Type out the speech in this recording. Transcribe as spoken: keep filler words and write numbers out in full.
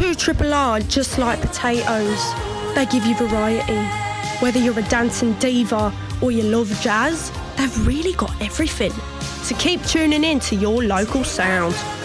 Two Triple R, just like potatoes, they give you variety. Whether you're a dancing diva or you love jazz, they've really got everything. So keep tuning in to your local sound.